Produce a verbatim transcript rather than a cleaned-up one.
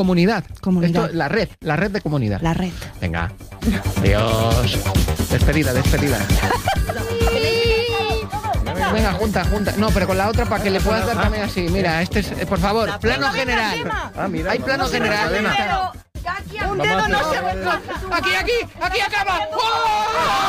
Comunidad. Comunidad. Esto, la red, la red de comunidad. La red. Venga. Adiós. Despedida, despedida. Venga, junta, junta. No, pero con la otra para que le puedas dar también así. Mira, este es, eh, por favor, plano general. Ah, mira, Hay plano vamos a ver, general. cadena. Venga. Un dedo no se... Aquí, aquí, aquí acaba. ¡Oh!